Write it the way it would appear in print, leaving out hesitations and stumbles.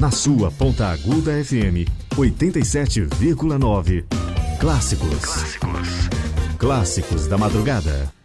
Na sua Ponta Aguda FM 87,9. Clássicos. Clássicos da madrugada.